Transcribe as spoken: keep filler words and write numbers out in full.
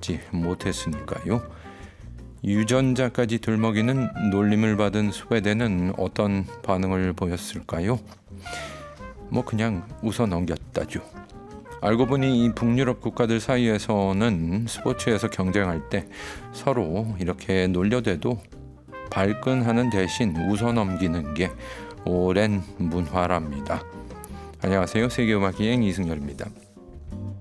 받지 못했으니까요. 유전자까지 들먹이는 놀림을 받은 스웨덴은 어떤 반응을 보였을까요? 뭐 그냥 웃어 넘겼다죠. 알고 보니 이 북유럽 국가들 사이에서는 스포츠에서 경쟁할 때 서로 이렇게 놀려대도 발끈하는 대신 웃어 넘기는 게 오랜 문화랍니다. 안녕하세요. 세계음악여행 이승열입니다.